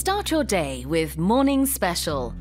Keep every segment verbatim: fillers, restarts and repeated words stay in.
Start your day with Morning Special.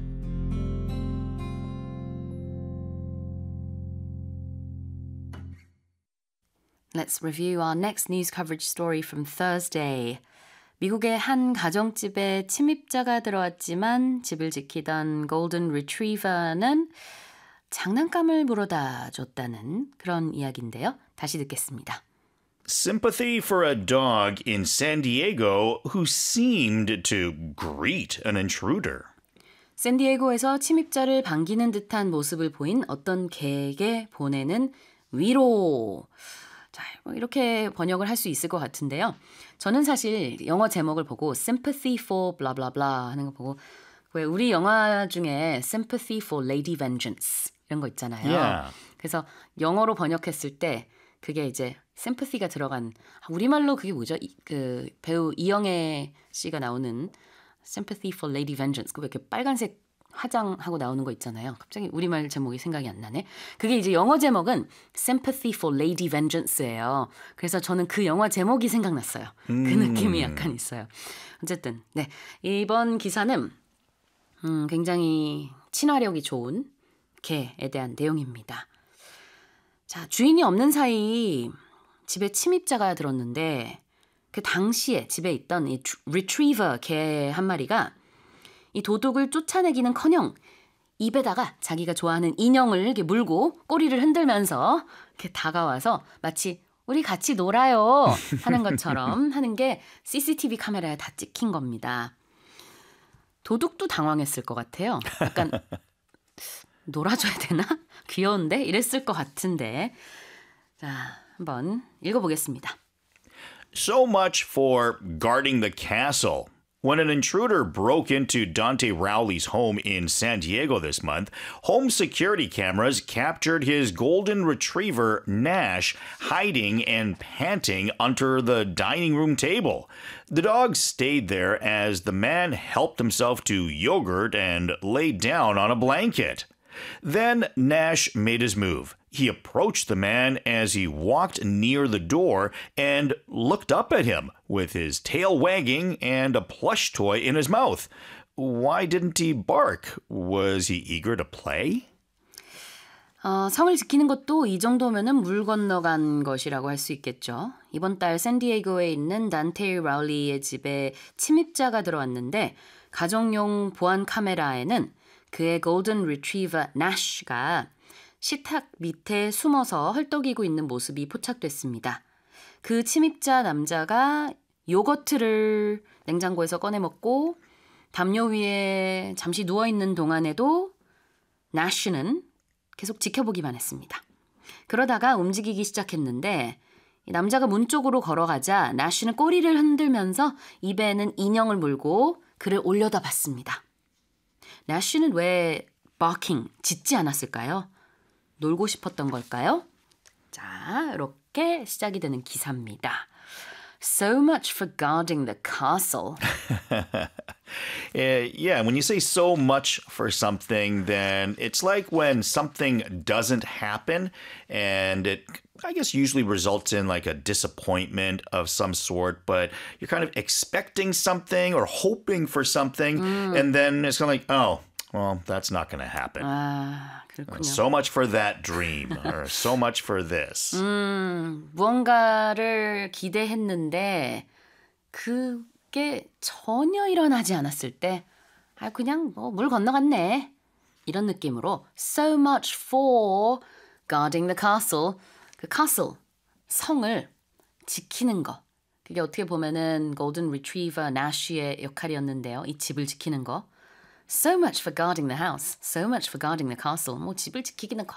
Let's review our next news coverage story from Thursday. 미국의 한 가정집에 침입자가 들어왔지만 집을 지키던 골든 리트리버는 장난감을 물어다 줬다는 그런 이야기인데요. 다시 듣겠습니다. Sympathy for a dog in San Diego who seemed to greet an intruder. 샌디에고에서 침입자를 반기는 듯한 모습을 보인 어떤 개에게 보내는 위로. 자, 뭐 이렇게 번역을 할 수 있을 것 같은데요. 저는 사실 영어 제목을 보고 sympathy for blah blah blah 하는 거 보고 왜 우리 영화 중에 sympathy for Lady Vengeance 이런 거 있잖아요. Yeah. 그래서 영어로 번역했을 때 그게 이제 sympathy가 들어간 우리말로 그게 뭐죠? 이, 그 배우 이영애 씨가 나오는 sympathy for Lady Vengeance 그 왜 이렇게 빨간색 화장하고 나오는 거 있잖아요. 갑자기 우리말 제목이 생각이 안 나네. 그게 이제 영어 제목은 Sympathy for Lady Vengeance예요. 그래서 저는 그 영화 제목이 생각났어요. 음. 그 느낌이 약간 있어요. 어쨌든 네 이번 기사는 음, 굉장히 친화력이 좋은 개에 대한 내용입니다. 자 주인이 없는 사이 집에 침입자가 들었는데 그 당시에 집에 있던 이 리트리버 개 한 마리가 이 도둑을 쫓아내기는커녕 입에다가 자기가 좋아하는 인형을 이렇게 물고 꼬리를 흔들면서 이렇게 다가와서 마치 우리 같이 놀아요 하는 것처럼 하는 게 씨씨티비 카메라에 다 찍힌 겁니다. 도둑도 당황했을 것 같아요. 약간 놀아줘야 되나? 귀여운데? 이랬을 것 같은데. 자, 한번 읽어보겠습니다. So much for guarding the castle. When an intruder broke into Dante Rowley's home in San Diego this month, home security cameras captured his golden retriever, Nash, hiding and panting under the dining room table. The dog stayed there as the man helped himself to yogurt and laid down on a blanket. Then Nash made his move. He approached the man as he walked near the door and looked up at him with his tail wagging and a plush toy in his mouth. Why didn't he bark? Was he eager to play? 어, 성을 지키는 것도 이 정도면은 물 건너간 것이라고 할 수 있겠죠. 이번 달 샌디에이고에 있는 단테 라울리의 집에 침입자가 들어왔는데 가정용 보안 카메라에는 그의 골든 리트리버 나쉬가 식탁 밑에 숨어서 헐떡이고 있는 모습이 포착됐습니다. 그 침입자 남자가 요거트를 냉장고에서 꺼내 먹고 담요 위에 잠시 누워있는 동안에도 나쉬는 계속 지켜보기만 했습니다. 그러다가 움직이기 시작했는데 남자가 문 쪽으로 걸어가자 나쉬는 꼬리를 흔들면서 입에는 인형을 물고 그를 올려다봤습니다. 나쉬는 왜 barking, 짖지 않았을까요? 놀고 싶었던 걸까요? 자, 이렇게 시작이 되는 기사입니다. So much for guarding the castle. uh, yeah, when you say so much for something, then it's like when something doesn't happen and it, I guess, usually results in like a disappointment of some sort, but you're kind of expecting something or hoping for something, mm. and then it's kind of like, oh, well, that's not going to happen. 아, 그렇군요. So much for that dream, or so much for this. 음, 무언가를 기대했는데 그게 전혀 일어나지 않았을 때 아, 그냥 뭐 물 건너갔네. 이런 느낌으로 so much for guarding the castle. 그 castle, 성을 지키는 거. 그게 어떻게 보면은 golden retriever 나쉬의 역할이었는데요. 이 집을 지키는 거. So much for guarding the house. So much for guarding the castle. 뭐 집을 지키기는